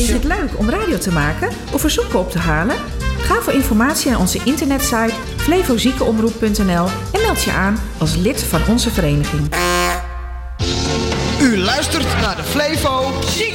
Vind je het leuk om radio te maken of verzoeken op te halen? Ga voor informatie naar onze internetsite flevoziekenomroep.nl en meld je aan als lid van onze vereniging. U luistert naar de Flevo